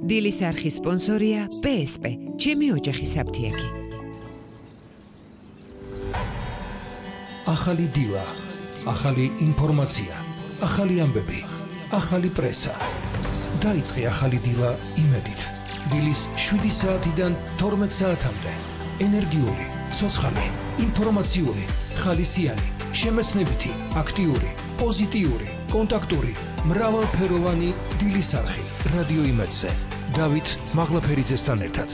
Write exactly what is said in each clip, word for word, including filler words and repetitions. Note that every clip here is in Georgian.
დილის არხის სპონსორია პი ეს პი, ჩემი ოჯახის აფთიაქი. ახალი დილა, ახალი ინფორმაცია, ახალი ამბები, ახალი პრესა. დაიწყე ახალი დილა იმედით. დილის შვიდი საათიდან თორმეტ საათამდე. ენერგიული, ცოცხალი, ინფორმაციული, ხალისიანი, შემეცნებითი, აქტიური, პოზიტიური, კონტაქტური, მრავალფეროვანი დილის არხი. რადიო იმედზე. დავით მაღლაფერიძესთან ერთად.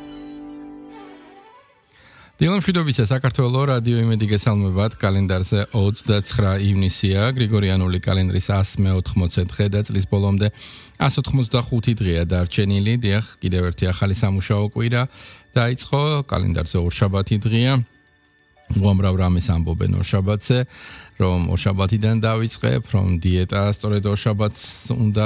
დილამშვიდობისა საქართველოს რადიო იმედი გესალმებათ. კალენდარზე ოცდაცხრა ივნისია, გრიგორიანული კალენდრის ას მეოთხმოცე დღე და წლის ბოლომდე ას ოთხმოცდახუთი დღეა დარჩენილი. დიახ, კიდევ ერთი ახალი სამუშაო კვირა დაიწყო, კალენდარზე ორშაბათი დღეა. უამრავ რამეს ამბობენ ორშაბათზე, რომ ორშაბათიდან დავიწყებ, რომ დიეტა სწორედ ორშაბათს უნდა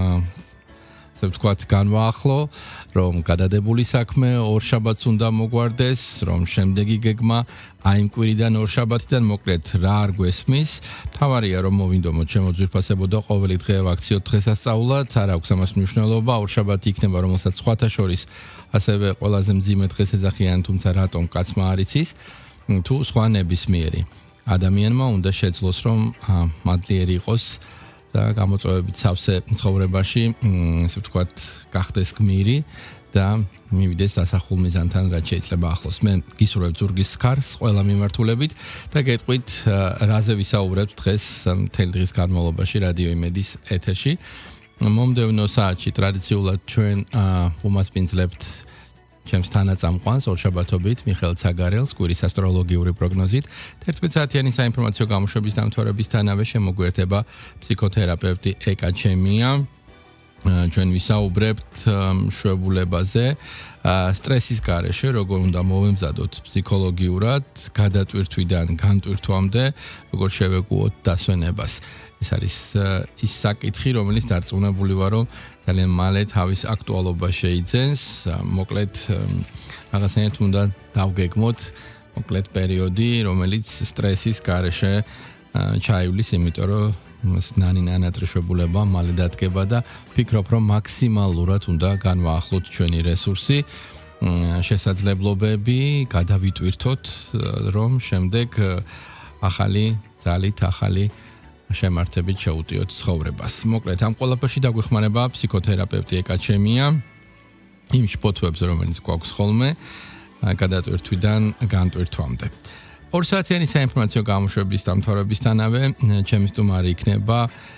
ვთქვათ განვაახლო, რომ გადადებული საქმე ორშაბათს უნდა მოგვარდეს, რომ შემდეგი გეგმა აი იმ კვირიდან ორშაბათიდან მოკლედ რა არ გვესმის. თავარია რომ მოვინდომოთ, შემოძვირფასებოდა ყოველი დღე ვაქციო დღესასწაულად, არ აქვს ამას მნიშვნელობა, ორშაბათი იქნება, რომელსაც სხვათა შორის ასევე ყველაზე მძიმე დღეს ეძახიან, თუმცა რატომ კაცმა არ იცის, თუ სხვა ნებისმიერი ადამიანმა უნდა შეძლოს, რომ მადლიერი იყოს და გამოწვევებით სავსე ცხოვრებაში, ესე ვთქვათ, გახდეს გმირი და მივიდეს დასახულ მიზანთან, რაც შეიძლება ახლოს. მე გისურვებ ზურგის სქარს ყველა მიმართულებით და გეტყვით, რაზე ვისაუბრებთ დღეს მთელი დღის განმავლობაში რადიო იმედის ეთერში. მომდევნო საათში ტრადიციულად ჩვენ უმასპინძლებთ ჩემს თანაწამყვანს ორშაბათობით მიხეილ ცაგარელს კვირის ასტროლოგიური პროგნოზით. თერთმეტ საათიანი საინფორმაციო გამოშვების დამთავრებისთანავე შემოგვიერთება ფსიქოთერაპევტი ეკა ჩემია. ჩვენ ვისაუბრებთ მშვებულებაზე, სტრესის გარეშე, როგორ უნდა მოვემზადოთ ფსიქოლოგიურად, გადატვირთვიდან განტვირთვამდე, როგორ შევეგუოთ დასვენებას. ეს არის ის საკითხი, რომელიც დარწმუნებული ვარ, რომ ძალიან მალე თავის აქტუალობა შეიძენს. მოკლედ რაღაცნაირად უნდა დავგეგმოთ მოკლედ პერიოდი, რომელიც სტრესის გარეშე ჩაივლის, იმიტომ რომ ნანი ნანატრიშვებულება მალე დადგება და ვფიქრობ, რომ მაქსიმალურად უნდა განვაახლოთ ჩვენი რესურსი, შესაძლებლობები, გადავიტვირთოთ, რომ შემდეგ ახალი ძალით, ახალი შემართებით შეუტიოთ ცხოვრებას. მოკლედ ამ ყველაფერში დაგვეხმარება ფსიქოთერაპევტი ეკა ჩემია. იმ შფოთვებს, რომელიც გვაქვს ხოლმე, გადატვირთვიდან განტვირთვამდე. ორ საათიანი საინფორმაციო გამოშვების დამთავრებისთანავე ჩემი სტუმარი იქნება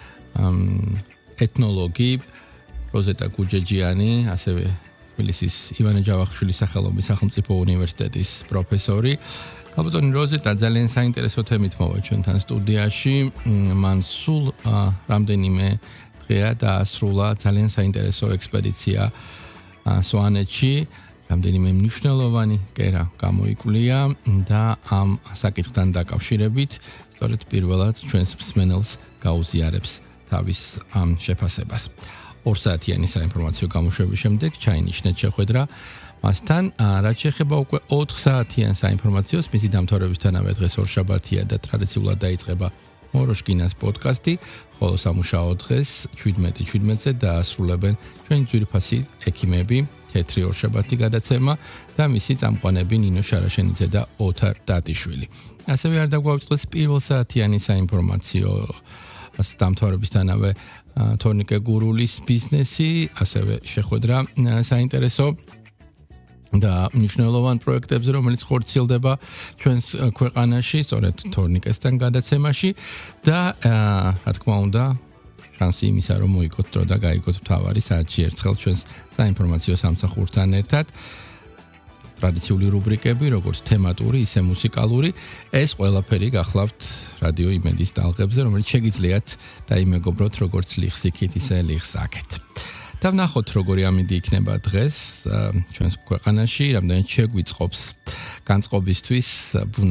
ეთნოლოგი როზეტა გუჯეჯიანი, ასევე თბილისის ივანე ჯავახიშვილის სახელობის სახელმწიფო უნივერსიტეტის პროფესორი. ალბათონი როზეტა ძალიან საინტერესო თემით მოვა ჩვენთან სტუდიაში. მან სულ რამდენიმე დღეა დაასრულა ძალიან საინტერესო ექსპედიცია სვანეთში. რამდენიმე მნიშვნელოვანი კერა გამოიკვლია და ამ საკითხთან დაკავშირებით სწორედ პირველად ჩვენს მსმენელს გაუზიარებს თავის ამ შეფასებას. ორ საათიანი საინფორმაციო გამოშვების შემდეგ ჩაინიშნეთ შეხვედრა მასთან, რაც შეეხება უკვე ოთხ საათიან საინფორმაციოს, მისი დამთავრებისთანავე დღეს ორშაბათია და ტრადიციულად დაიწყება მოროშკინას პოდკასტი, ხოლო სამუშაო დღეს შვიდმეტი შვიდმეტზე დაასრულებენ ჩვენი ძვირფასი ექიმები, თეთრი ორშაბათი გადაცემა და მისი წამყვანები ნინო შარაშენიძე და ოთარ დატიშვილი. ასევე არ დაგვაუწყდეს პირველ საათიანი საინფორმაციო დამთავრებისთანავე თორნიკე გურულის ბიზნესი, ასევე შეხვედრა საინტერესო და მნიშვნელოვან პროექტებზე, რომელიც ხორციელდება ჩვენს ქვეყანაში, სწორედ თორნიკესთან გადაცემაში და რა თქმა უნდა, შანსი იმისა, რომ მოიგოთ დრო და გაიგოთ მთავარი საათში ერთხელ ჩვენს საინფორმაციო სამსახურთან ერთად. ტრადიციული რუბრიკები, როგორც თემატური, ისე მუსიკალური, ეს ყველაფერი გახლავთ რადიო იმედის ტალღებზე, რომელიც შეგიძლიათ დაიმეგობროთ როგორც ლიხს იქით, ისე ლიხს აქეთ. და ვნახოთ, როგორი ამინდი იქნება დღეს ჩვენს ქვეყანაში, რამდენად შეგვიწყობს განწყობისთვის